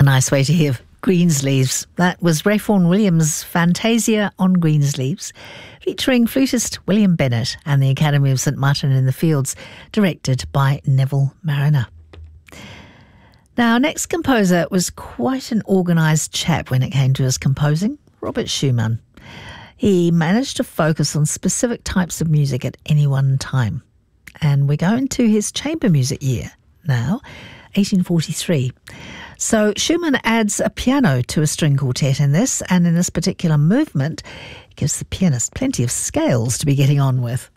Nice way to hear Greensleeves. That was Ray Vaughan Williams' Fantasia on Greensleeves, featuring flutist William Bennett and the Academy of St Martin in the Fields, directed by Neville Mariner. Now, our next composer was quite an organised chap when it came to his composing, Robert Schumann. He managed to focus on specific types of music at any one time. And we're going to his chamber music year now, 1843. So Schumann adds a piano to a string quartet in this, and in this particular movement, it gives the pianist plenty of scales to be getting on with.